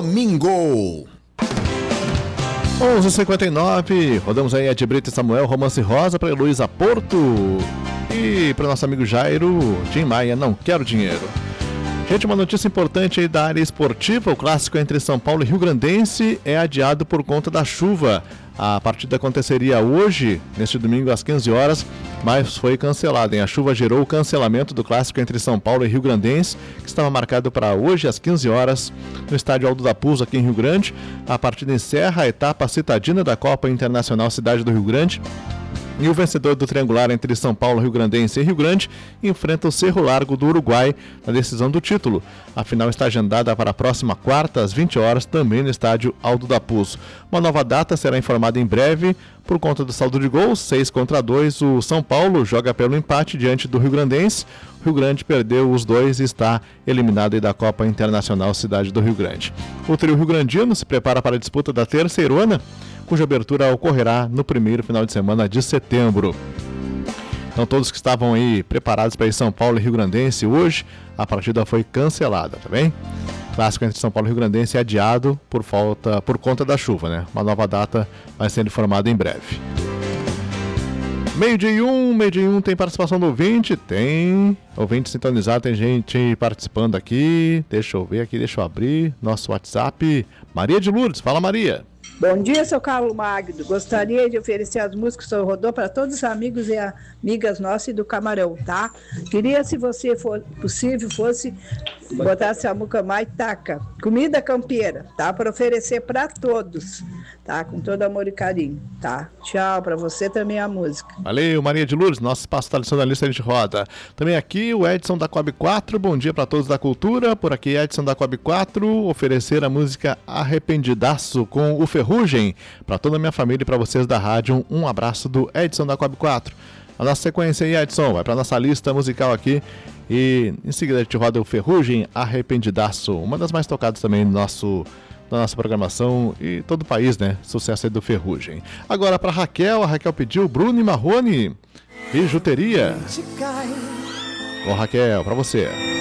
domingo. 11h59, rodamos aí Ed Brito e Samuel, Romance Rosa para Heloísa Porto e para nosso amigo Jairo, Tim Maia, Não Quero Dinheiro. Gente, uma notícia importante aí da área esportiva, o clássico entre São Paulo e Rio Grandense é adiado por conta da chuva. A partida aconteceria hoje, neste domingo às 15 horas, mas foi cancelada. A chuva gerou o cancelamento do clássico entre São Paulo e Rio Grandense, que estava marcado para hoje às 15 horas no estádio Aldo da Puz, aqui em Rio Grande. A partida encerra a etapa citadina da Copa Internacional Cidade do Rio Grande. E o vencedor do triangular entre São Paulo, Rio Grandense e Rio Grande enfrenta o Cerro Largo do Uruguai na decisão do título. A final está agendada para a próxima quarta, às 20 horas, também no estádio Aldo da Puz. Uma nova data será informada em breve. Por conta do saldo de gols, 6-2, o São Paulo joga pelo empate diante do Rio Grandense. O Rio Grande perdeu os dois e está eliminado da Copa Internacional Cidade do Rio Grande. O trio rio-grandino se prepara para a disputa da terceirona, cuja abertura ocorrerá no primeiro final de semana de setembro. Então todos que estavam aí preparados para ir São Paulo e Rio Grandense hoje, a partida foi cancelada, tá bem? O clássico entre São Paulo e Rio Grandense é adiado por conta da chuva, né? Uma nova data vai ser informada em breve. Meio dia e um, tem participação do ouvinte? Tem. Ouvinte sintonizado, tem gente participando aqui. Deixa eu ver aqui, deixa eu abrir nosso WhatsApp. Maria de Lourdes, fala Maria. Bom dia, seu Carlos Magno. Gostaria de oferecer as músicas do Rodô para todos os amigos e amigas nossas e do Camarão, tá? Queria, se você for possível, fosse botar essa música mais taca. Comida campeira, tá? Para oferecer para todos, tá? Com todo amor e carinho, tá? Tchau, para você também a música. Valeu, Maria de Lourdes, nosso espaço tradicionalista, a gente roda. Também aqui o Edson da Coab 4, bom dia para todos da cultura. Por aqui, Edson da Coab 4, oferecer a música Arrependidaço com o Ferrugem. Para toda a minha família e para vocês da rádio, um abraço do Edson da Coab 4. A nossa sequência aí, Edson, vai para nossa lista musical aqui. E em seguida a gente roda o Ferrugem, Arrependidaço, uma das mais tocadas também na nossa programação e todo o país, né? Sucesso aí do Ferrugem. Agora para Raquel, a Raquel pediu Bruno e Marrone, Bijuteria. Bom, Raquel, para você.